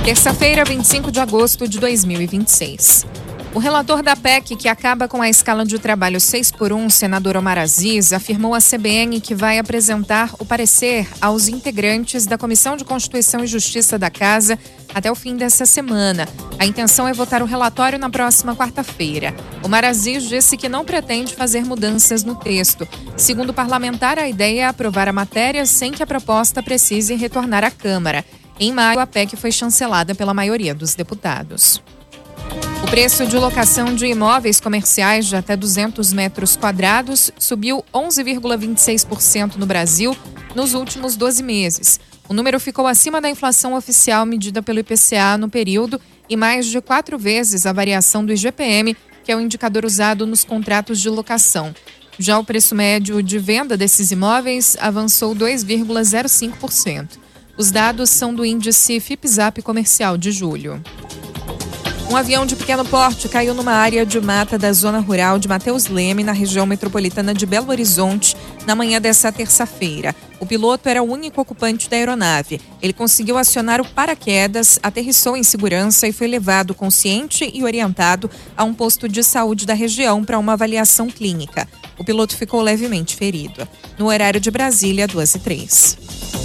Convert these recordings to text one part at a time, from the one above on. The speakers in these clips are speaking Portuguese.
Terça-feira, 25 de agosto de 2026. O relator da PEC, que acaba com a escala de trabalho 6x1, senador Omar Aziz, afirmou à CBN que vai apresentar o parecer aos integrantes da Comissão de Constituição e Justiça da Casa até o fim dessa semana. A intenção é votar o relatório na próxima quarta-feira. Omar Aziz disse que não pretende fazer mudanças no texto. Segundo o parlamentar, a ideia é aprovar a matéria sem que a proposta precise retornar à Câmara. Em maio, a PEC foi chancelada pela maioria dos deputados. O preço de locação de imóveis comerciais de até 200 metros quadrados subiu 11,26% no Brasil nos últimos 12 meses. O número ficou acima da inflação oficial medida pelo IPCA no período e mais de 4 vezes a variação do IGPM, que é o indicador usado nos contratos de locação. Já o preço médio de venda desses imóveis avançou 2,05%. Os dados são do índice FIPZAP comercial de julho. Um avião de pequeno porte caiu numa área de mata da zona rural de Mateus Leme, na região metropolitana de Belo Horizonte, na manhã dessa terça-feira. O piloto era o único ocupante da aeronave. Ele conseguiu acionar o paraquedas, aterrissou em segurança e foi levado consciente e orientado a um posto de saúde da região para uma avaliação clínica. O piloto ficou levemente ferido. No horário de Brasília, 2h03.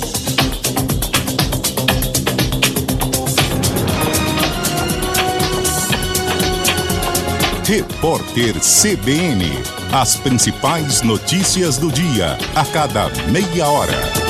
Repórter CBN. As principais notícias do dia, a cada meia hora.